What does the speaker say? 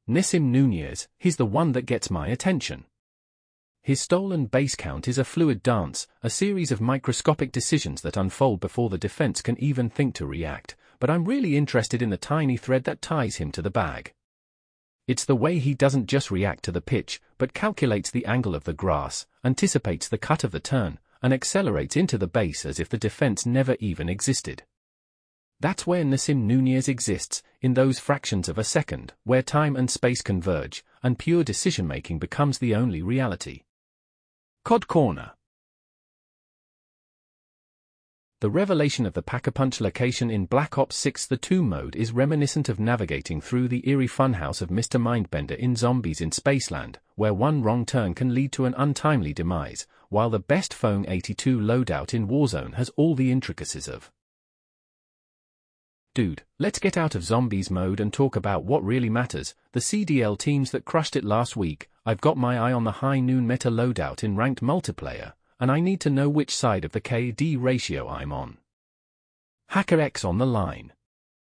Nissim Nunez, he's the one that gets my attention. His stolen base count is a fluid dance, a series of microscopic decisions that unfold before the defense can even think to react, but I'm really interested in the tiny thread that ties him to the bag. It's the way he doesn't just react to the pitch, but calculates the angle of the grass, anticipates the cut of the turn, and accelerates into the base as if the defense never even existed. That's where Nissim Nunez exists, in those fractions of a second, where time and space converge, and pure decision-making becomes the only reality. COD Corner. The revelation of the Pack-a-Punch location in Black Ops 6 The Tomb mode is reminiscent of navigating through the eerie funhouse of Mr. Mindbender in Zombies in Spaceland, where one wrong turn can lead to an untimely demise, while the best Phone 82 loadout in Warzone has all the intricacies of. Dude, let's get out of Zombies mode and talk about what really matters, the CDL teams that crushed it last week. I've got my eye on the high noon meta loadout in ranked multiplayer, and I need to know which side of the KD ratio I'm on. HackerX on the line.